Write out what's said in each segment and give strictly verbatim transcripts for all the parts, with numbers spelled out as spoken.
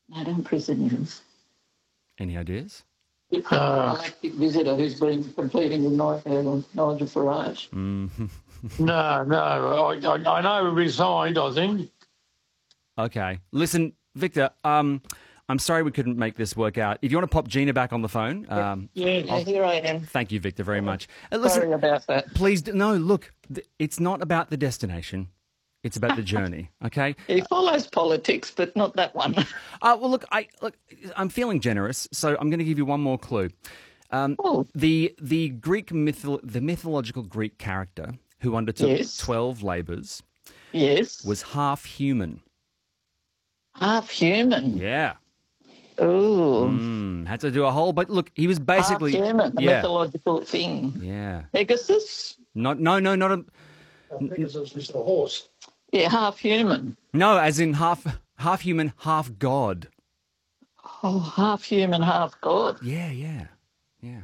Madam President. Any ideas? It's a Uh, galactic visitor who's been completing with Ni- uh, Nigel Farage. Mm. no, no. I, I, I know he resigned, I think. Okay. Listen, Victor, um, I'm sorry we couldn't make this work out. If you want to pop Gina back on the phone. Um, Yeah, yeah, here I am. Thank you, Victor, very much. Uh, listen, Sorry about that. please, d- no, look, th- it's not about the destination. It's about the journey, okay? He follows politics, but not that one. Uh, well, look, I, look, I'm feeling generous, so I'm going to give you one more clue. Um, Oh. the the Greek mytho- the mythological Greek character who undertook Yes. twelve labours Yes. was half human. Half human. Yeah. Oh. Mm, had to do a whole, but look, he was basically half human, a yeah, mythological thing. yeah. Pegasus? Not, no, no, not a, Pegasus was the horse. Yeah, half human. no, as in half half human, half god. Oh, half human, half God. Yeah, yeah, yeah.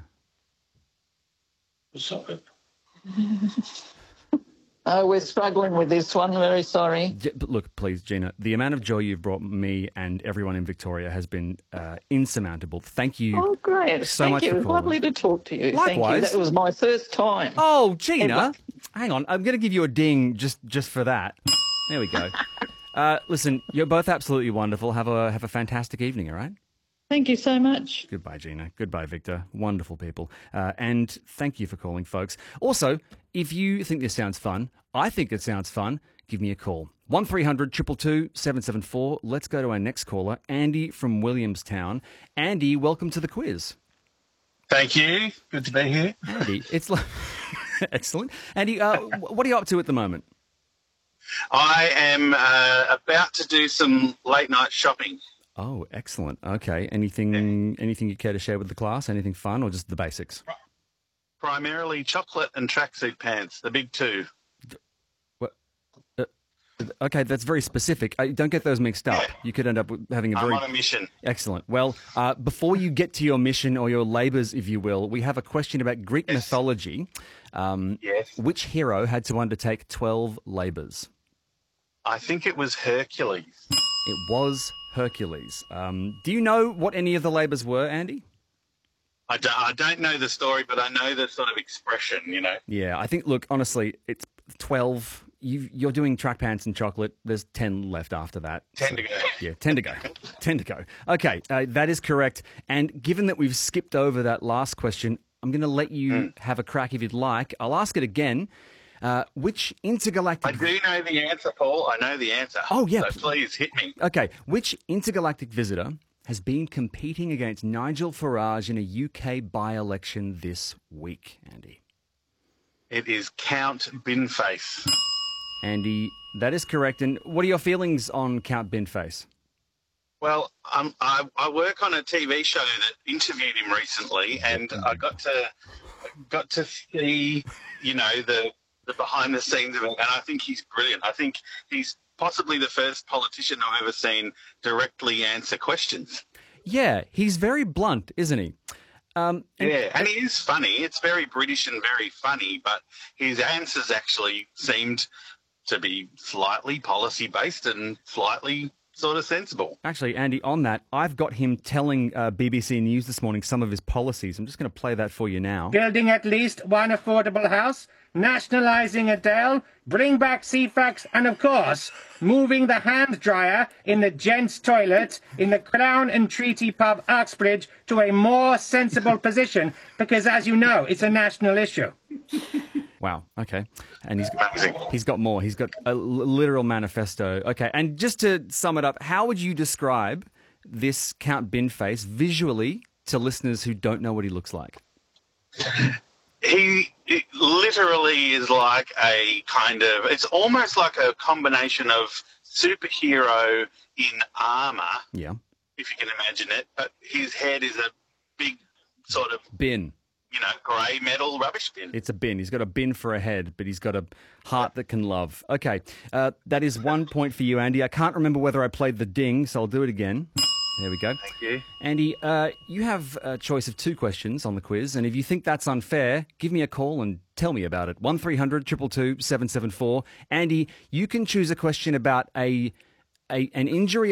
So, Oh, we're struggling with this one. Very sorry. J- but look, please, Gina, the amount of joy you've brought me and everyone in Victoria has been uh, insurmountable. Thank you. Oh, great. so Thank much you. for It was calling. lovely to talk to you. Thank Likewise. you. That was my first time. Oh, Gina, Ever. hang on. I'm going to give you a ding just just for that. There we go. Uh, listen, you're both absolutely wonderful. Have a have a fantastic evening, all right? Thank you so much. Goodbye, Gina. Goodbye, Victor. Wonderful people. Uh, and thank you for calling, folks. Also, if you think this sounds fun, I think it sounds fun, give me a call. one three hundred two two two seven seven four. Let's go to our next caller, Andy from Williamstown. Andy, welcome to the quiz. Thank you. Good to be here. Andy, it's like... Excellent. Andy, uh, what are you up to at the moment? I am uh, about to do some late night shopping. Oh, excellent. Okay. Anything anything you care to share with the class? Anything fun or just the basics? Primarily chocolate and tracksuit pants, the big two. What? Uh, okay, that's very specific. I, don't get those mixed up. You could end up with having a I'm very... on a mission. Excellent. Well, uh, before you get to your mission or your labours, if you will, we have a question about Greek Yes. mythology. Um, Yes. Which hero had to undertake twelve labours? I think it was Hercules. It was Hercules. Um, do you know what any of the labours were, Andy? I don't, I don't know the story, but I know the sort of expression, you know. Yeah, I think, look, honestly, it's twelve. You, you're doing track pants and chocolate. There's ten left after that. Ten So- to go. Yeah, ten to go. ten to go. Okay, uh, that is correct. And given that we've skipped over that last question, I'm going to let you Mm. have a crack if you'd like. I'll ask it again. Uh, which intergalactic... I do know the answer, Paul. I know the answer. Oh, yeah. So please hit me. Okay, which intergalactic visitor has been competing against Nigel Farage in a U K by-election this week, Andy? It is Count Binface. Andy, that is correct. And what are your feelings on Count Binface? Well, um, I, I work on a T V show that interviewed him recently, and I got to got to see, you know, the the behind the scenes of it, and I think he's brilliant. I think he's possibly the first politician I've ever seen directly answer questions. Yeah, he's very blunt, isn't he? Um, and- Yeah, and he is funny. It's very British and very funny, but his answers actually seemed to be slightly policy-based and slightly sort of sensible. Actually, Andy, on that, I've got him telling uh, B B C News this morning some of his policies. I'm just going to play that for you now. Building at least one affordable house, nationalising Adele, bring back C FAX, and of course, moving the hand dryer in the gents' toilet in the Crown and Treaty pub Uxbridge to a more sensible position because, as you know, it's a national issue. Wow. Okay. And he's Amazing. he's got more. He's got a l- literal manifesto. Okay. And just to sum it up, how would you describe this Count Binface visually to listeners who don't know what he looks like? He it literally is like a kind of, it's almost like a combination of superhero in armour, Yeah. if you can imagine it, but his head is a big sort of, Bin. you know, grey metal rubbish bin. It's a bin. He's got a bin for a head, but he's got a heart that can love. Okay. Uh, that is one point for you, Andy. I can't remember whether I played the ding, so I'll do it again. There we go. Thank you. Andy, uh, you have a choice of two questions on the quiz, and if you think that's unfair, give me a call and tell me about it. one three hundred two two two seven seven four. Andy, you can choose a question about a, a an injury